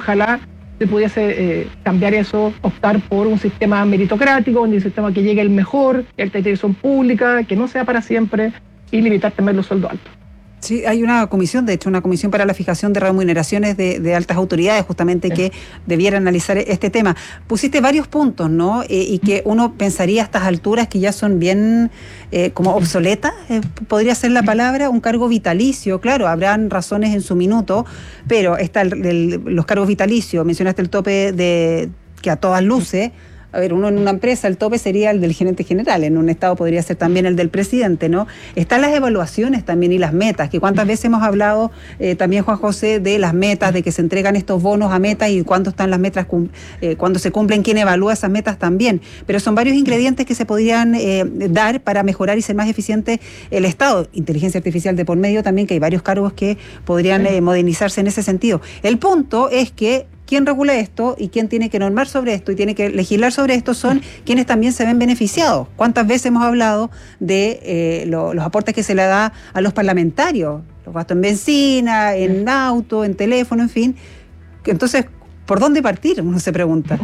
ojalá se pudiese cambiar eso, optar por un sistema meritocrático, un sistema que llegue el mejor, el de televisión pública, que no sea para siempre, y limitar también los sueldos altos. Sí, hay una comisión, de hecho, una comisión para la fijación de remuneraciones de altas autoridades, justamente, que debiera analizar este tema. Pusiste varios puntos, ¿no? Y que uno pensaría a estas alturas que ya son bien como obsoletas, podría ser la palabra, un cargo vitalicio. Claro, habrán razones en su minuto, pero está los cargos vitalicios, mencionaste el tope de que a todas luces. A ver, uno en una empresa, el tope sería el del gerente general, en un estado podría ser también el del presidente, ¿no? Están las evaluaciones también y las metas, que cuántas veces hemos hablado también, Juan José, de las metas, de que se entregan estos bonos a metas y cuándo están las metas, cuándo se cumplen, quién evalúa esas metas también. Pero son varios ingredientes que se podrían dar para mejorar y ser más eficiente el Estado. Inteligencia artificial de por medio también, que hay varios cargos que podrían modernizarse en ese sentido. El punto es que quien regula esto y quien tiene que normar sobre esto y tiene que legislar sobre esto son quienes también se ven beneficiados. ¿Cuántas veces hemos hablado de los aportes que se le da a los parlamentarios? Los gastos en benzina, en auto, en teléfono, en fin. Entonces, ¿por dónde partir? Uno se pregunta.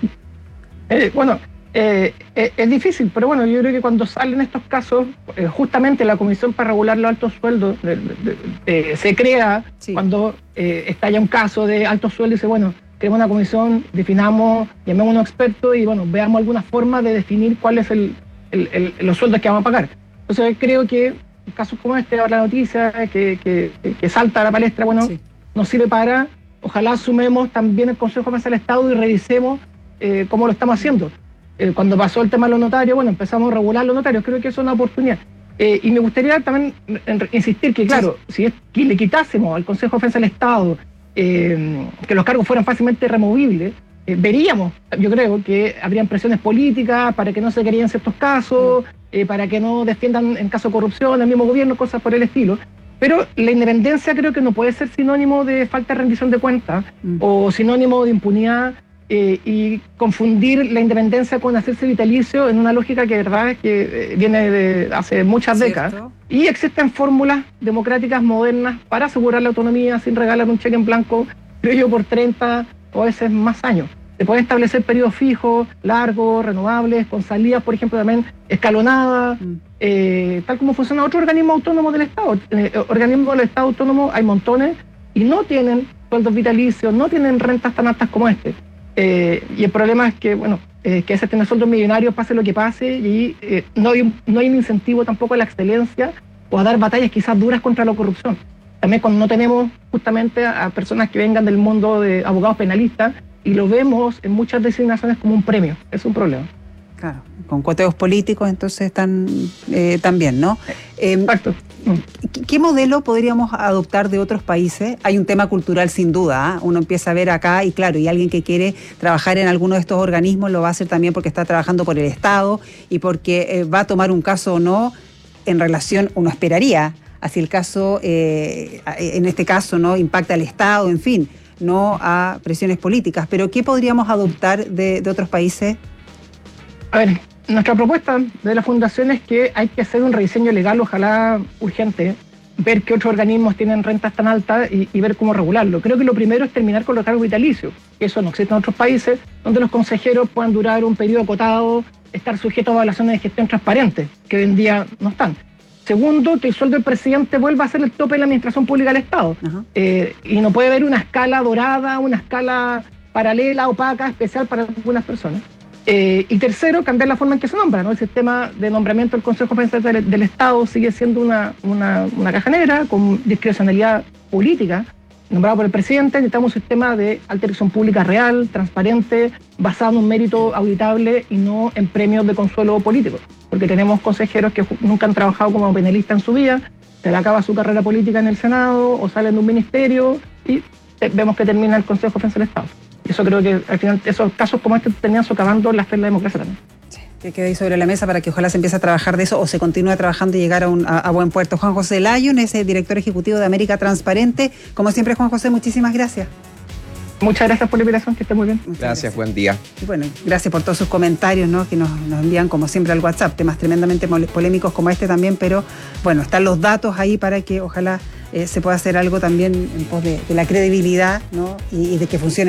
Es difícil, pero bueno, yo creo que cuando salen estos casos, justamente la Comisión para Regular los Altos Sueldos se crea cuando estalla un caso de altos sueldos y dice, bueno, creemos una comisión, definamos, llamemos a unos expertos y bueno, veamos alguna forma de definir cuál es los sueldos que vamos a pagar. Entonces creo que casos como este, la noticia que salta a la palestra, bueno, nos sirve para, ojalá sumemos también el Consejo de Defensa del Estado y revisemos cómo lo estamos haciendo. Cuando pasó el tema de los notarios, bueno, empezamos a regular los notarios, creo que eso es una oportunidad. Y me gustaría también insistir que, claro, si es que le quitásemos al Consejo de Defensa del Estado que los cargos fueran fácilmente removibles, veríamos, yo creo, que habrían presiones políticas para que no se querían ciertos casos, para que no defiendan en caso de corrupción el mismo gobierno, cosas por el estilo. Pero la independencia creo que no puede ser sinónimo de falta de rendición de cuentas o sinónimo de impunidad. Y confundir la independencia con hacerse vitalicio en una lógica que de verdad es que viene de hace muchas décadas. Y existen fórmulas democráticas modernas para asegurar la autonomía sin regalar un cheque en blanco, creo yo, por 30 o a veces más años. Se pueden establecer periodos fijos, largos, renovables, con salidas, por ejemplo, también escalonadas, tal como funciona otro organismo autónomo del Estado. Organismos del Estado autónomo hay montones y no tienen sueldos vitalicios, no tienen rentas tan altas como este. Y el problema es que, bueno, que ese tener sueldos millonarios, pase lo que pase, y no hay un incentivo tampoco a la excelencia o a dar batallas quizás duras contra la corrupción. También cuando no tenemos justamente a personas que vengan del mundo de abogados penalistas y lo vemos en muchas designaciones como un premio, es un problema. Claro, con coteos políticos entonces están también, ¿no? Exacto. ¿Qué modelo podríamos adoptar de otros países? Hay un tema cultural sin duda, ¿eh? Uno empieza a ver acá y claro, y alguien que quiere trabajar en alguno de estos organismos lo va a hacer también porque está trabajando por el Estado y porque va a tomar un caso o no en relación, uno esperaría, hacia el caso, en este caso, ¿no? Impacta al Estado, en fin, no a presiones políticas. Pero ¿qué podríamos adoptar de otros países? A ver, nuestra propuesta de la Fundación es que hay que hacer un rediseño legal, ojalá urgente, ver qué otros organismos tienen rentas tan altas y ver cómo regularlo. Creo que lo primero es terminar con los cargos vitalicios. Eso no existe en otros países, donde los consejeros puedan durar un periodo acotado, estar sujetos a evaluaciones de gestión transparentes, que hoy en día no están. Segundo, que el sueldo del presidente vuelva a ser el tope de la administración pública del Estado. Y no puede haber una escala dorada, una escala paralela, opaca, especial para algunas personas. Y tercero, cambiar la forma en que se nombra, ¿no? El sistema de nombramiento del Consejo de Defensa del Estado sigue siendo una caja negra con discrecionalidad política, nombrado por el presidente. Necesitamos un sistema de alta dirección pública real, transparente, basado en un mérito auditable y no en premios de consuelo político. Porque tenemos consejeros que nunca han trabajado como penalistas en su vida, se le acaba su carrera política en el Senado o salen de un ministerio y vemos que termina el Consejo de Defensa del Estado. Eso creo que al final esos casos como este terminan socavando la fe en la democracia también. Sí, que quede ahí sobre la mesa para que ojalá se empiece a trabajar de eso o se continúe trabajando y llegar a buen puerto. Juan José Lyon es el director ejecutivo de América Transparente. Como siempre, Juan José, muchísimas gracias. Muchas gracias por la invitación, que esté muy bien. Gracias, buen día. Y bueno, gracias por todos sus comentarios, ¿no? Que nos envían como siempre al WhatsApp, temas tremendamente polémicos como este también, pero bueno, están los datos ahí para que ojalá se pueda hacer algo también en pos de la credibilidad, ¿no? Y de que funcione